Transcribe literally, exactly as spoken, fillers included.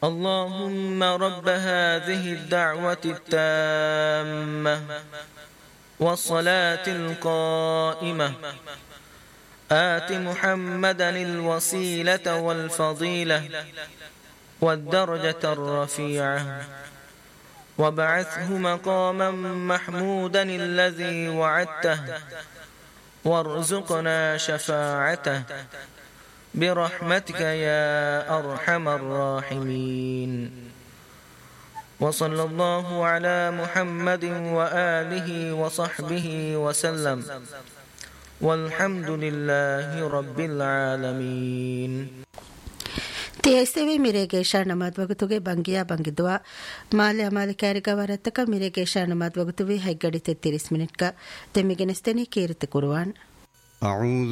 اللهم رب هذه الدعوة التامة والصلاة القائمة آت محمدا الوسيلة والفضيلة والدرجة الرفيعة وابعثه مقاما محمودا الذي وعدته وارزقنا شفاعته برحمتك يا أرحم الراحمين. وصلى الله على محمد وآله وصحبه وسلم والحمد لله رب العالمين. ತಿಯೈಸೆವೆ ಮಿರೆಗೇಶ ನಮಾದ್ ವಗತುಗೆ ಬಂಗಿಯಾ ಬಂಗಿದ್ವ ಮಾಲೆ ಅಮಾಲೆ ಕ್ಯಾರಿಗ ವರತ್ತಕ ಮಿರೆಗೇಶ ನಮಾದ್ ವಗತುವೆ ಹೈಗಡಿತೆ ತಿರಿಸ್ ಮಿನಿಟ್ಕ ತೆಮ್ಮಿಗೆನೆಸ್ತೇನೆ ಕೇರಿತೆ ಕುರುವಾನ್.